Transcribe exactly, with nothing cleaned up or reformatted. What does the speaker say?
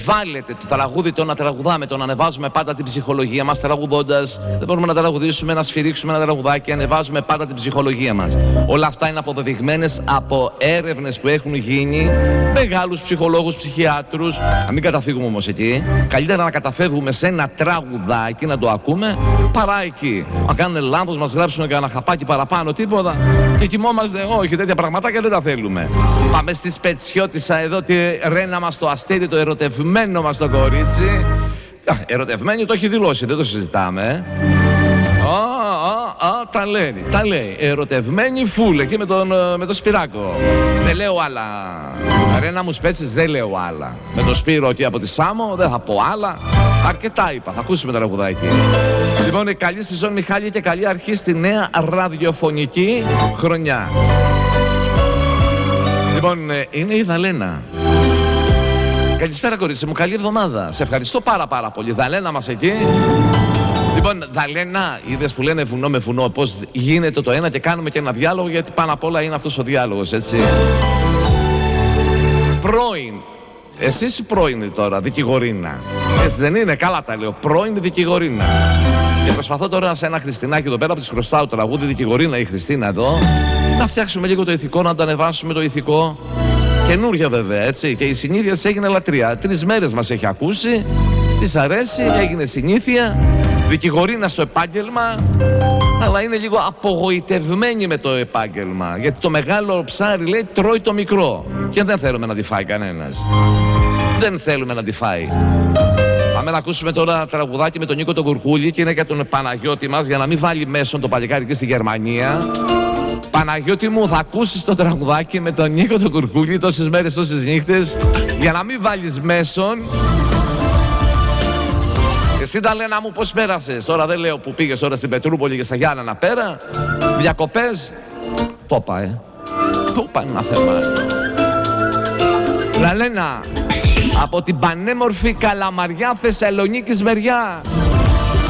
Βάλετε το τραγούδι, το να τραγουδάμε, το να ανεβάζουμε πάντα την ψυχολογία μας τραγουδώντας. Δεν μπορούμε να τραγουδήσουμε, να σφυρίξουμε ένα τραγουδάκι, ανεβάζουμε πάντα την ψυχολογία μας. Όλα αυτά είναι αποδεδειγμένες από έρευνες που έχουν γίνει, μεγάλους ψυχολόγους, ψυχιάτρους. Να μην καταφύγουμε όμως εκεί. Καλύτερα να καταφεύγουμε σε ένα τραγουδάκι, να το ακούμε, παρά εκεί. Αν κάνουν λάθος, μας γράψουν κανένα χαπάκι παραπάνω, τίποτα. Και κοιμόμαστε, όχι, τέτοια πραγματάκια δεν τα θέλουμε. Πάμε στη Σπετσιώτισσα εδώ, τη ρένα μας, το αστέρι, το ερωτευμένο μας το κορίτσι. Α, ερωτευμένη το έχει δηλώσει, δεν το συζητάμε. Α, α, α, τα λέει, τα λέει. Ερωτευμένη φουλ, εκεί με τον, με τον Σπυράκο. Δεν λέω άλλα. Ρένα μου Σπέτσης, δεν λέω άλλα. Με τον Σπύρο εκεί από τη Σάμο, δεν θα πω άλλα. Αρκετά είπα, θα ακούσουμε τα τραγουδάκι. Λοιπόν, καλή σεζόν Μιχάλη και καλή αρχή στη νέα ραδιοφωνική χρονιά. Λοιπόν, είναι η Δαλένα. Καλησπέρα κορίτσι μου, καλή εβδομάδα. Σε ευχαριστώ πάρα πάρα πολύ. Δαλένα μας εκεί. Λοιπόν, Δαλένα, είδες που λένε βουνό με βουνό, πώς γίνεται το ένα και κάνουμε και ένα διάλογο, γιατί πάνω απ' όλα είναι αυτός ο διάλογος, έτσι. Πρώην. Εσείς η πρώην τώρα, δικηγορίνα. Έτσι δεν είναι, καλά τα λέω. Πρώην δικηγορίνα. Και προσπαθώ τώρα σε ένα Χριστινάκι εδώ πέρα που της χρωστάω το τραγούδι, δικηγορίνα η Χριστίνα εδώ, να φτιάξουμε λίγο το ηθικό, να το ανεβάσουμε το ηθικό. Καινούρια βέβαια, έτσι. Και η συνήθεια της έγινε λατρεία. Τρεις μέρες μας έχει ακούσει, της αρέσει, έγινε συνήθεια. Δικηγορίνα στο επάγγελμα, αλλά είναι λίγο απογοητευμένη με το επάγγελμα. Γιατί το μεγάλο ψάρι, λέει, τρώει το μικρό. Και δεν θέλουμε να τη φάει κανένας. Δεν θέλουμε να τη φάει. Πάμε να ακούσουμε τώρα τραγουδάκι με τον Νίκο τον Κουρκούλη και είναι για τον Παναγιώτη μας, για να μην βάλει μέσον το παλικάρι και στη Γερμανία. Παναγιώτη μου, θα ακούσεις το τραγουδάκι με τον Νίκο τον Κουρκούλη τόσες μέρες, τόσες νύχτες, για να μην βάλεις μέσον. Εσύ Δαλένα μου πώς πέρασες? Τώρα δεν λέω που πήγες τώρα στην Πετρούπολη και στα Γιάννενα πέρα. Διακοπές. Το είπα, ε. Το είπα, είναι ένα θέμα. Δαλένα, από την πανέμορφη Καλαμαριά Θεσσαλονίκης μεριά.